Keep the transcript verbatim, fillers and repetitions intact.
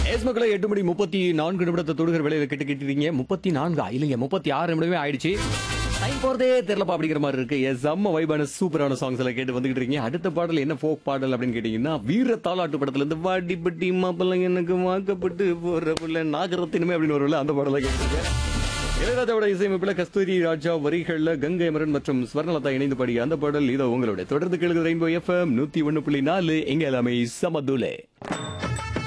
S மக்களை எட்டு மணி முப்பத்தி நான்கு நிமிடத்தை தொடுகிற வேலையில கிட்ட கிட்டீங்க. முப்பத்தி நான்கு இல்லைங்க முப்பத்தி ஆறு நிமிடமே ஆயிடுச்சு. டைம் போறதே தெரியலப்பா அப்படிங்கிற மாதிரி இருக்கு. எஸ் செம்ம வைபான சூப்பரான சாங்ஸ் எல்லாம் கேட்டு வந்துகிட்டு இருக்கீங்க. அடுத்த பாடல் என்ன ஃபோக் பாடல் அப்படின்னு கேட்டீங்கன்னா வீர தாலாட்டு படத்துல இருந்து வாடி பட்டி மாப்பிள்ளை எனக்கு வாக்கப்பட்டு போற புள்ள நாகரத்தினுமே அப்படின்னு வரும்ல அந்த பாடலை கேட்டுருங்க. இளையராஜாவோட இசையமைப்புல கஸ்தூரி ராஜா வரிகள்ல கங்கை அமரன் மற்றும் ஸ்வர்ணலதா இணைந்து பாடிய அந்த பாடல் இதோ உங்களோட தொடர்ந்து கேளுங்க. ரெயின்போ எஃப்எம் நூத்தி ஒன்னு புள்ளி நாலு எங்க எல்லாமே சமதுலே.